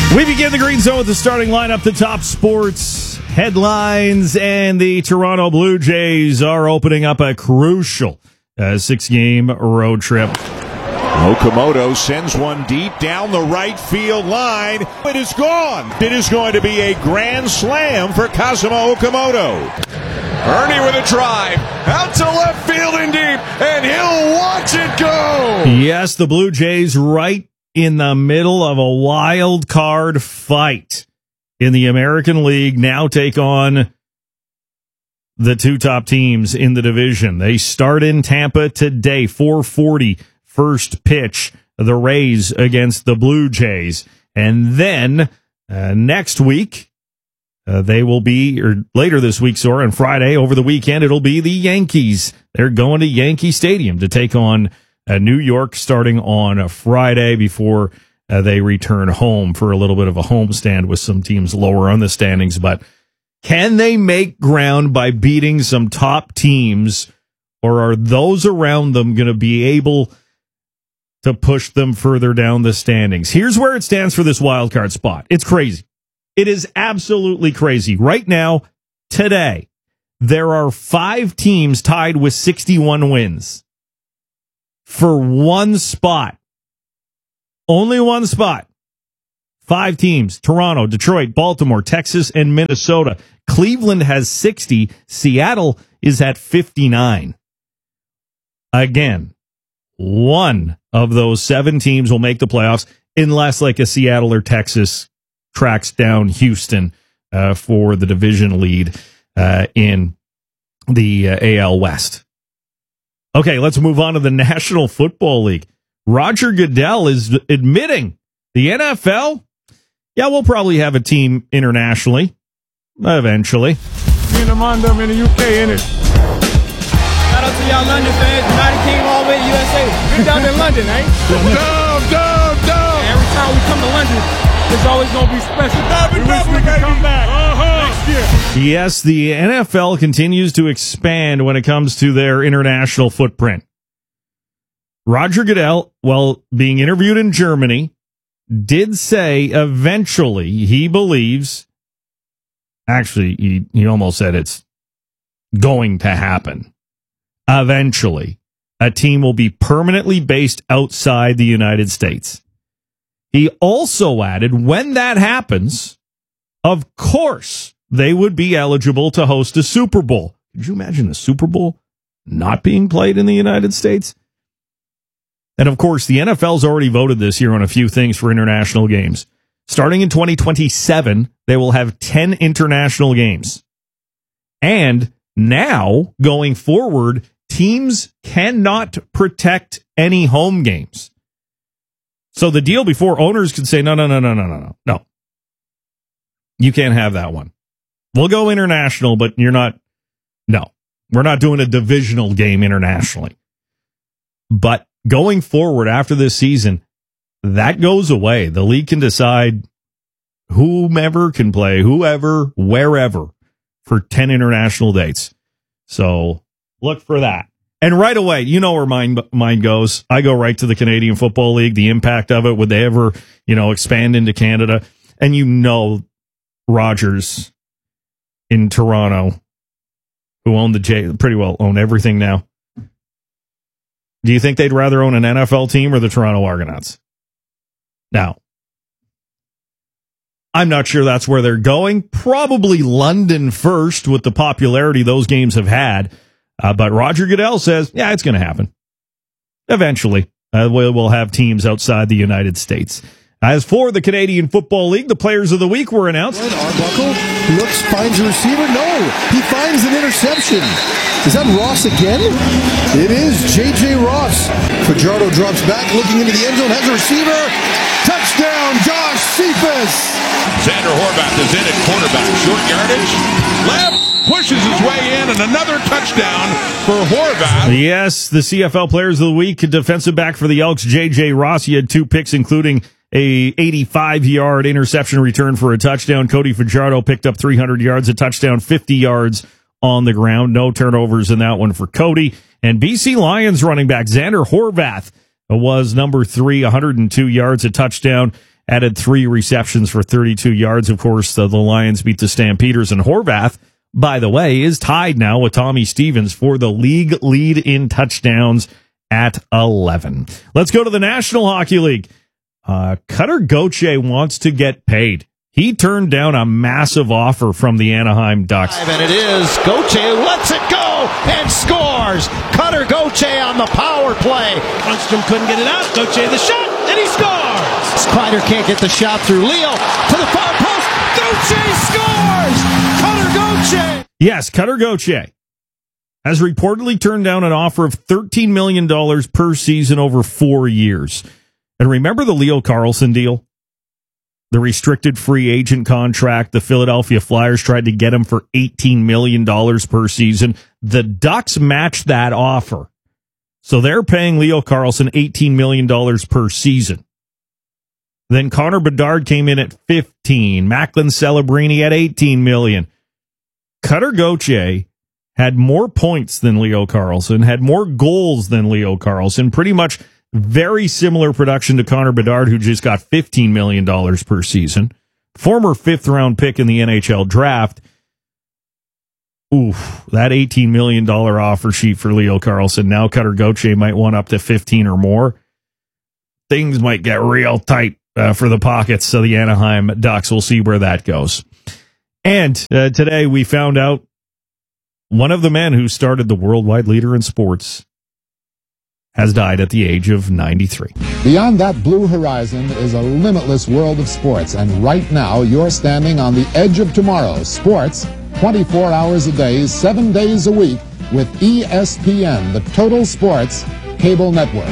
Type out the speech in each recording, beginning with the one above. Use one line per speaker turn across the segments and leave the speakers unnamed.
We begin the Green Zone with the starting lineup, the top sports headlines, and the Toronto Blue Jays are opening up a crucial 6-game road trip.
Okamoto sends one deep down the right field line. It is gone. It is going to be a grand slam for Kazuma Okamoto. Ernie with a drive out to left field and deep, and he'll watch it go.
Yes, the Blue Jays right in the middle of a wild card fight in the American League now take on the two top teams in the division. They start in Tampa today, 4:40 first pitch, the Rays against the Blue Jays. And then next week, they will be, or later this week, on Friday, over the weekend, it'll be the Yankees. They're going to Yankee Stadium to take on New York starting on a Friday before they return home for a little bit of a homestand with some teams lower on the standings. But can they make ground by beating some top teams, or are those around them going to be able to push them further down the standings? Here's where it stands for this wild card spot. It's crazy. It is absolutely crazy. Right now, today, there are 5 teams tied with 61 wins. For one spot. Only one spot. 5 teams. Toronto, Detroit, Baltimore, Texas, and Minnesota. Cleveland has 60. Seattle is at 59. Again, one of those 7 teams will make the playoffs unless like a Seattle or Texas tracks down Houston for the division lead in the AL West. Okay, let's move on to the National Football League. Roger Goodell is admitting the NFL, yeah, we'll probably have a team internationally, eventually.
Being among them in the UK, innit? Shout out to y'all London fans. United Kingdom all the way to USA. We're down in London, eh? Dub. Every time we come to London, it's always going to be special. We wish we could come back next year.
Yes, the NFL continues to expand when it comes to their international footprint. Roger Goodell, while being interviewed in Germany, did say eventually he believes, actually, he almost said it's going to happen. Eventually, a team will be permanently based outside the United States. He also added, when that happens, of course, they would be eligible to host a Super Bowl. Could you imagine a Super Bowl not being played in the United States? And of course, the NFL's already voted this year on a few things for international games. Starting in 2027, they will have 10 international games. And now, going forward, teams cannot protect any home games. So the deal before, owners could say, no. You can't have that one. We'll go international, but we're not doing a divisional game internationally. But going forward after this season, that goes away. The league can decide whomever can play, whoever, wherever, for 10 international dates. So look for that. And right away, you know where mine goes. I go right to the Canadian Football League, the impact of it. Would they ever, expand into Canada? And Rogers in Toronto, who own the Jay, pretty well own everything now. Do you think they'd rather own an NFL team or the Toronto Argonauts? Now, I'm not sure that's where they're going. Probably London first with the popularity those games have had. But Roger Goodell says, yeah, it's going to happen. Eventually, we'll have teams outside the United States. As for the Canadian Football League, the Players of the Week were announced.
Arbuckle looks, finds a receiver. No, he finds an interception. Is that Ross again? It is J.J. Ross. Fajardo drops back, looking into the end zone, has a receiver. Touchdown, Josh Cephas.
Xander Horvath is in at quarterback. Short yardage. Left. Pushes his way in, and another touchdown for Horvath.
Yes, the CFL Players of the Week, defensive back for the Elks, J.J. Ross. He had 2 picks, including a 85-yard interception return for a touchdown. Cody Fajardo picked up 300 yards, a touchdown, 50 yards on the ground. No turnovers in that one for Cody. And BC Lions running back Xander Horvath was number 3, 102 yards, a touchdown. added 3 receptions for 32 yards. Of course, the Lions beat the Stampeders, and Horvath, by the way, is tied now with Tommy Stevens for the league lead in touchdowns at 11. Let's go to the National Hockey League. Cutter Gauthier wants to get paid. He turned down a massive offer from the Anaheim Ducks.
And it is Gauthier lets it go and scores. Cutter Gauthier on the power play. Lundstrom couldn't get it out. Gauthier the shot, and he scores. Kreider can't get the shot through. Leo to the far post. Gauthier scores. Cutter Gauthier.
Yes, Cutter Gauthier has reportedly turned down an offer of $13 million per season over 4 years. And remember the Leo Carlson deal? The restricted free agent contract, the Philadelphia Flyers tried to get him for $18 million per season. The Ducks matched that offer. So they're paying Leo Carlson $18 million per season. Then Connor Bedard came in at 15. Macklin Celebrini at $18 million. Cutter Gauthier had more points than Leo Carlson, had more goals than Leo Carlson, pretty much very similar production to Connor Bedard, who just got $15 million per season. Former 5th-round pick in the NHL draft. Oof, that $18 million offer sheet for Leo Carlson. Now Cutter Gauthier might want up to 15 or more. Things might get real tight for the pockets of the Anaheim Ducks. We'll see where that goes. And today we found out one of the men who started the worldwide leader in sports has died at the age of 93.
Beyond that blue horizon is a limitless world of sports, and right now you're standing on the edge of tomorrow. Sports, 24 hours a day, 7 days a week, with ESPN, the Total Sports Cable Network.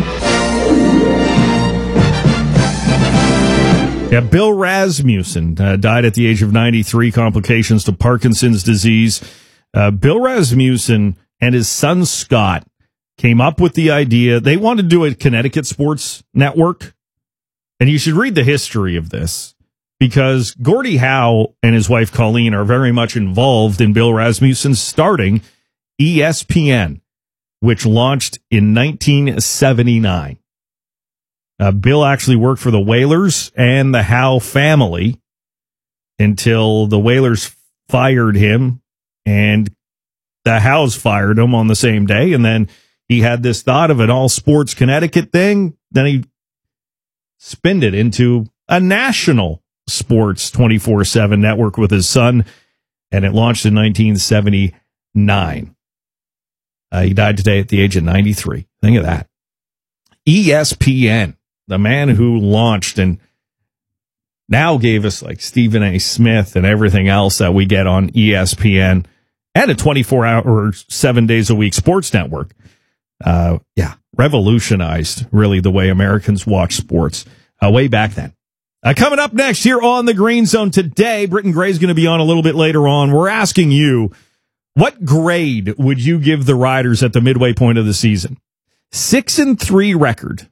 Yeah, Bill Rasmussen died at the age of 93, complications to Parkinson's disease. Bill Rasmussen and his son Scott came up with the idea. They wanted to do a Connecticut sports network. And you should read the history of this, because Gordie Howe and his wife Colleen are very much involved in Bill Rasmussen starting ESPN, which launched in 1979. Bill actually worked for the Whalers and the Howe family until the Whalers fired him and the Howes fired him on the same day. And then he had this thought of an all sports Connecticut thing. Then he spinned it into a national sports 24/7 network with his son, and it launched in 1979. He died today at the age of 93. Think of that. ESPN, the man who launched and now gave us like Stephen A. Smith and everything else that we get on ESPN, and a 24-hour, 7 days a week sports network. Revolutionized really the way Americans watch sports way back then. Coming up next here on the Green Zone today, Britton Gray's going to be on a little bit later on. We're asking you, what grade would you give the Riders at the midway point of the season? 6-3 record.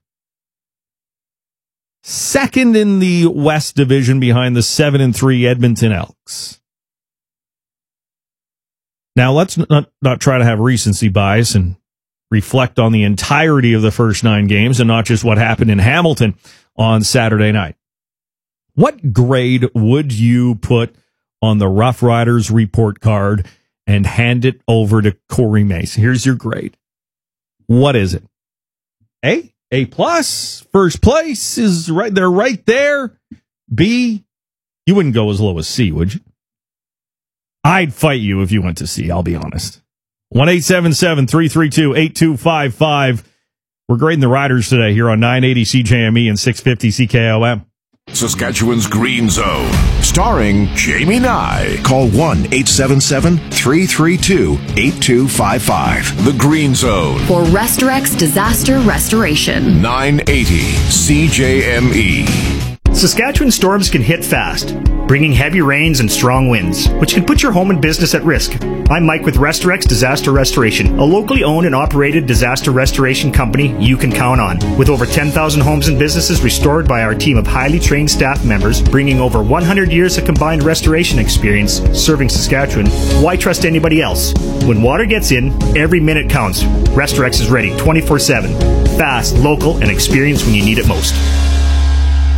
Second in the West Division behind the 7-3 Edmonton Elks. Now, let's not try to have recency bias and reflect on the entirety of the first 9 games and not just what happened in Hamilton on Saturday night. What grade would you put on the Rough Riders report card and hand it over to Corey Mason? Here's your grade. What is it? A? A plus? First place is right. They're right there. B? You wouldn't go as low as C, would you? I'd fight you if you went to C, I'll be honest. 1-877-332-8255. We're grading the Riders today here on 980 CJME and 650 CKOM.
Saskatchewan's Green Zone, starring Jamie Nye. Call 1-877-332-8255. The Green Zone.
For Restorex Disaster Restoration.
980 CJME.
Saskatchewan storms can hit fast, bringing heavy rains and strong winds, which can put your home and business at risk. I'm Mike with Restorex Disaster Restoration, a locally owned and operated disaster restoration company you can count on. With over 10,000 homes and businesses restored by our team of highly trained staff members, bringing over 100 years of combined restoration experience serving Saskatchewan, why trust anybody else? When water gets in, every minute counts. Restorex is ready 24/7. Fast, local, and experienced when you need it most.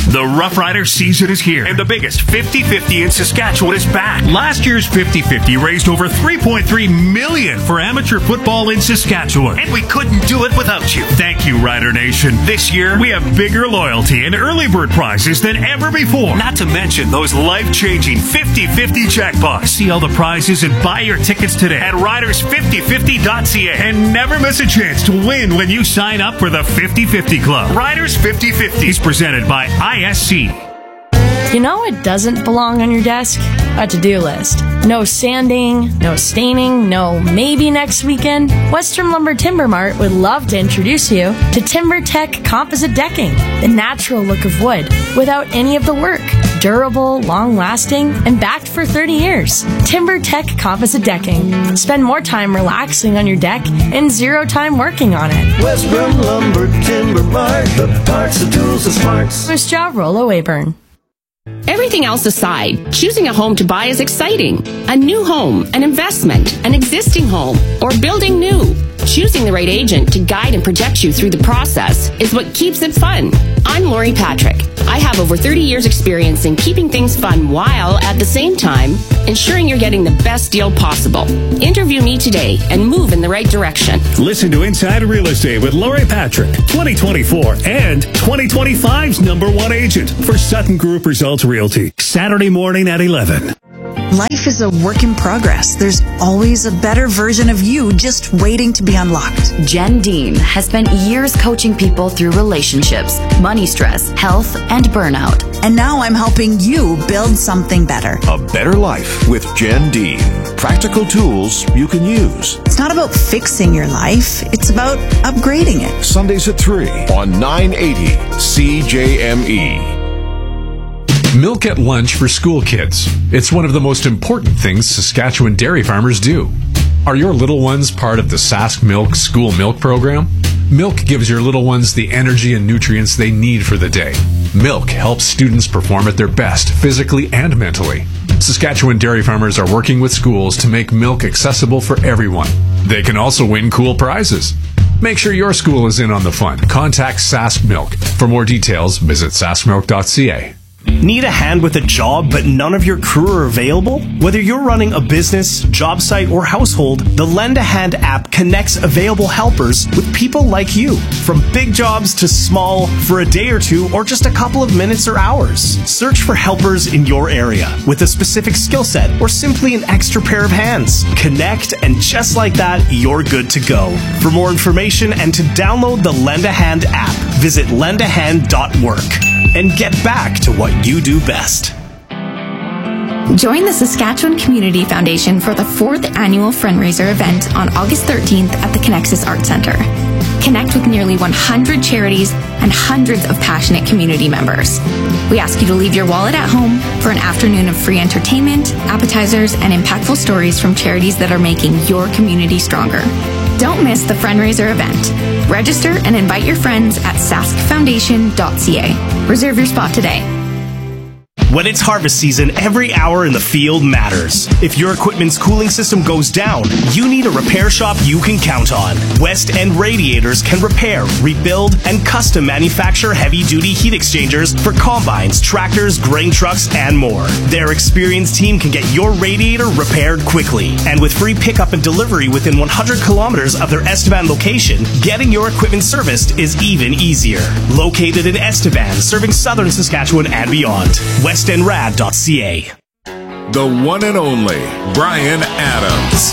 The Rough Rider season is here, and the biggest 50-50 in Saskatchewan is back. Last year's 50-50 raised over $3.3 million for amateur football in Saskatchewan, and we couldn't do it without you. Thank you, Rider Nation. This year, we have bigger loyalty and early bird prizes than ever before. Not to mention those life-changing 50-50 jackpots. See all the prizes and buy your tickets today at riders5050.ca, and never miss a chance to win when you sign up for the 50-50 Club. Riders 50-50 is presented by ISC.
You know what doesn't belong on your desk? A to-do list. No sanding, no staining, no maybe next weekend. Western Lumber Timber Mart would love to introduce you to TimberTech Composite Decking, the natural look of wood without any of the work. Durable, long-lasting, and backed for 30 years. TimberTech Composite Decking. Spend more time relaxing on your deck and zero time working on it.
Western Lumber Timber Mart, the parts, the tools, the smarts.
First job, Rollo Weyburn.
Everything else aside, choosing a home to buy is exciting. A new home, an investment, an existing home, or building new. Choosing the right agent to guide and protect you through the process is what keeps it fun. I'm Lori Patrick. I have over 30 years experience in keeping things fun while, at the same time, ensuring you're getting the best deal possible. Interview me today and move in the right direction.
Listen to Inside Real Estate with Lori Patrick, 2024 and 2025's #1 agent for Sutton Group Results Realty. Saturday morning at 11.
Life is a work in progress. There's always a better version of you just waiting to be unlocked.
Jen Dean has spent years coaching people through relationships, money stress, health, and burnout.
And now I'm helping you build something better.
A better life with Jen Dean. Practical tools you can use.
It's not about fixing your life. It's about upgrading it.
Sundays at 3 on 980 CJME.
Milk at lunch for school kids. It's one of the most important things Saskatchewan dairy farmers do. Are your little ones part of the Sask Milk School Milk Program? Milk gives your little ones the energy and nutrients they need for the day. Milk helps students perform at their best, physically and mentally. Saskatchewan dairy farmers are working with schools to make milk accessible for everyone. They can also win cool prizes. Make sure your school is in on the fun. Contact Sask Milk. For more details, visit saskmilk.ca.
Need a hand with a job, but none of your crew are available? Whether you're running a business, job site, or household, the Lend a Hand app connects available helpers with people like you. From big jobs to small, for a day or two, or just a couple of minutes or hours. Search for helpers in your area with a specific skill set or simply an extra pair of hands. Connect, and just like that, you're good to go. For more information and to download the Lend a Hand app, visit lendahand.work. And get back to what you do best.
Join the Saskatchewan Community Foundation for the 4th annual fundraiser event on August 13th at the Connexus Arts Centre. Connect with nearly 100 charities and hundreds of passionate community members. We ask you to leave your wallet at home for an afternoon of free entertainment, appetizers, and impactful stories from charities that are making your community stronger. Don't miss the fundraiser event. Register and invite your friends at saskfoundation.ca. Reserve your spot today.
When it's harvest season, every hour in the field matters. If your equipment's cooling system goes down, you need a repair shop you can count on. West End Radiators can repair, rebuild, and custom manufacture heavy-duty heat exchangers for combines, tractors, grain trucks, and more. Their experienced team can get your radiator repaired quickly. And with free pickup and delivery within 100 kilometers of their Estevan location, getting your equipment serviced is even easier. Located in Estevan, serving southern Saskatchewan and beyond. WestEndRad.ca.
The one and only Brian Adams.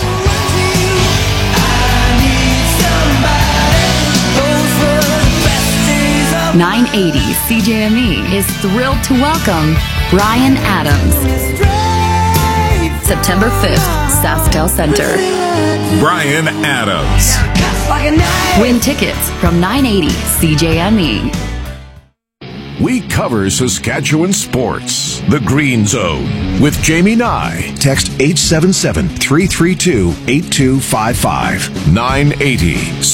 980 CJME is thrilled to welcome Brian Adams. September 5th, Sasktel Center.
Brian Adams.
Win tickets from 980 CJME.
We cover Saskatchewan sports. The Green Zone with Jamie Nye. Text 877-332-8255. 980